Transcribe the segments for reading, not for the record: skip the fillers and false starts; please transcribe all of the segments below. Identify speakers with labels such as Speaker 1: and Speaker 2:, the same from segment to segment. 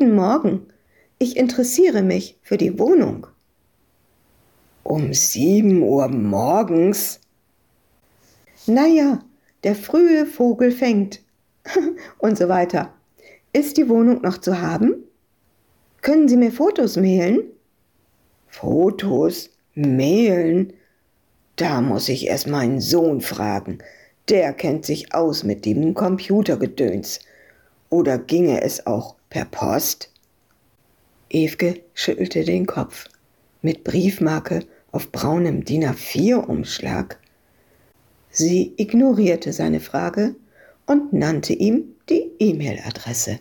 Speaker 1: Guten Morgen. Ich interessiere mich für die Wohnung.
Speaker 2: Um 7 Uhr morgens?
Speaker 1: Naja, der frühe Vogel fängt. Und so weiter. Ist die Wohnung noch zu haben? Können Sie mir Fotos mailen?
Speaker 2: Fotos? Mailen? Da muss ich erst meinen Sohn fragen. Der kennt sich aus mit dem Computergedöns. Oder ginge es auch per Post?
Speaker 1: Ewke schüttelte den Kopf. Mit Briefmarke auf braunem DIN A4-Umschlag. Sie ignorierte seine Frage und nannte ihm die E-Mail-Adresse.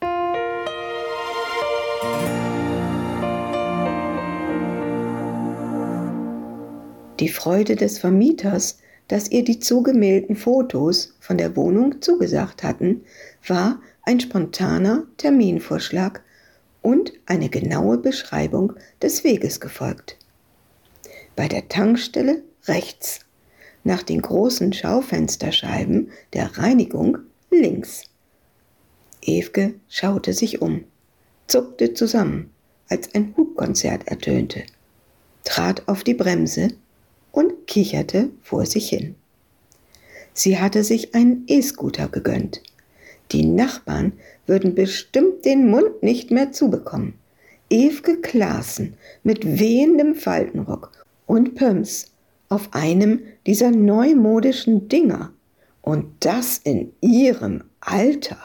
Speaker 1: Die Freude des Vermieters, dass ihr die zugemailten Fotos von der Wohnung zugesagt hatten, war ein spontaner Terminvorschlag und eine genaue Beschreibung des Weges gefolgt. Bei der Tankstelle rechts, nach den großen Schaufensterscheiben der Reinigung links. Ewke schaute sich um, zuckte zusammen, als ein Hupkonzert ertönte, trat auf die Bremse und kicherte vor sich hin. Sie hatte sich einen E-Scooter gegönnt. Die Nachbarn würden bestimmt den Mund nicht mehr zubekommen. Ewke Klaassen mit wehendem Faltenrock und Pumps auf einem dieser neumodischen Dinger. Und das in ihrem Alter.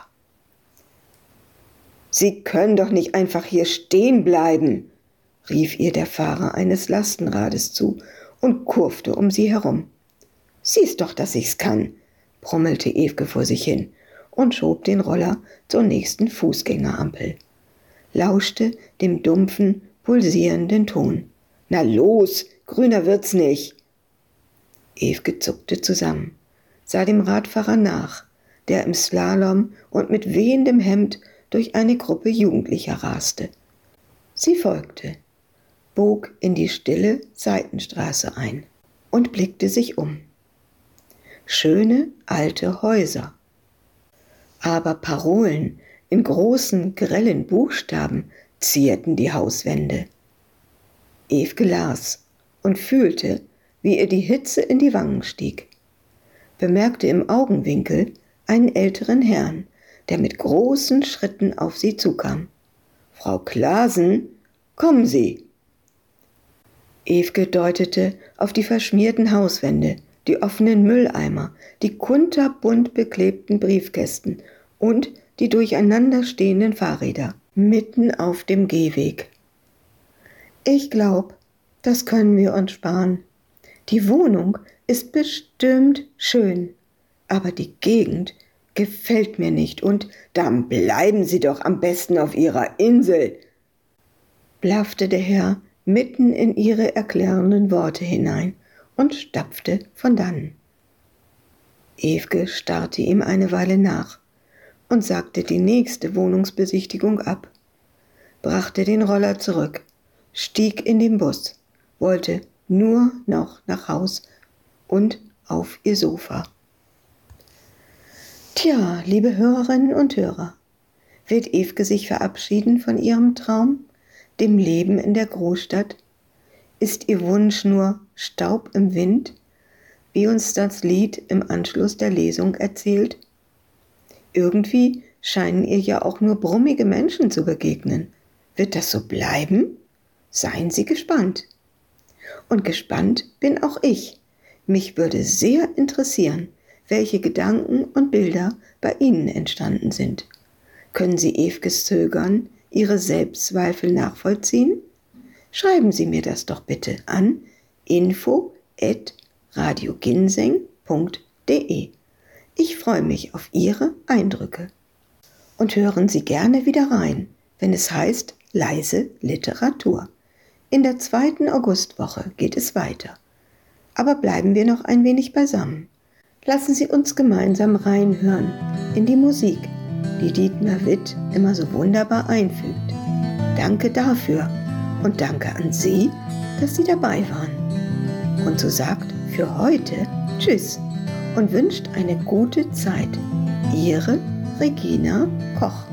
Speaker 2: »Sie können doch nicht einfach hier stehen bleiben«, rief ihr der Fahrer eines Lastenrades zu und kurfte um sie herum.
Speaker 1: »Siehst doch, dass ich's kann«, brummelte Ewke vor sich hin und schob den Roller zur nächsten Fußgängerampel. Lauschte dem dumpfen, pulsierenden Ton.
Speaker 2: »Na los, grüner wird's nicht!«
Speaker 1: Ewke zuckte zusammen, sah dem Radfahrer nach, der im Slalom und mit wehendem Hemd durch eine Gruppe Jugendlicher raste. Sie folgte, bog in die stille Seitenstraße ein und blickte sich um. Schöne alte Häuser. Aber Parolen in großen, grellen Buchstaben zierten die Hauswände. Ewke las und fühlte, wie ihr die Hitze in die Wangen stieg, bemerkte im Augenwinkel einen älteren Herrn, der mit großen Schritten auf sie zukam.
Speaker 2: »Frau Klaassen, kommen Sie!«
Speaker 1: Ewke deutete auf die verschmierten Hauswände, die offenen Mülleimer, die kunterbunt beklebten Briefkästen und die durcheinander stehenden Fahrräder mitten auf dem Gehweg. »Ich glaube, das können wir uns sparen. Die Wohnung ist bestimmt schön, aber die Gegend gefällt mir nicht und
Speaker 2: »Dann bleiben Sie doch am besten auf Ihrer Insel«,
Speaker 1: blaffte der Herr mitten in ihre erklärenden Worte hinein und stapfte von dannen. Ewke starrte ihm eine Weile nach und sagte die nächste Wohnungsbesichtigung ab, brachte den Roller zurück, stieg in den Bus, wollte nur noch nach Haus und auf ihr Sofa. Tja, liebe Hörerinnen und Hörer, wird Ewke sich verabschieden von ihrem Traum, dem Leben in der Großstadt? Ist ihr Wunsch nur Staub im Wind, wie uns das Lied im Anschluss der Lesung erzählt? Irgendwie scheinen ihr ja auch nur brummige Menschen zu begegnen. Wird das so bleiben? Seien Sie gespannt. Und gespannt bin auch ich. Mich würde sehr interessieren, welche Gedanken und Bilder bei Ihnen entstanden sind. Können Sie Ewkes Zögern, Ihre Selbstzweifel nachvollziehen? Schreiben Sie mir das doch bitte an info@radioginseng.de. Ich freue mich auf Ihre Eindrücke. Und hören Sie gerne wieder rein, wenn es heißt Leise Literatur. In der 2. Augustwoche geht es weiter. Aber bleiben wir noch ein wenig beisammen. Lassen Sie uns gemeinsam reinhören in die Musik, die Dietmar Witt immer so wunderbar einfügt. Danke dafür und danke an Sie, dass Sie dabei waren. Und so sagt für heute Tschüss und wünscht eine gute Zeit. Ihre Regina Koch.